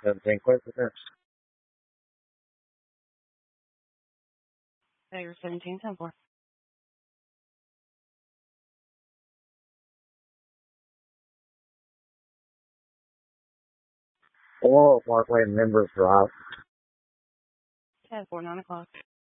17, clear for clearance. Tiger 17, 10-4. Laurel Parkway, members drive. 10-4, 9 o'clock.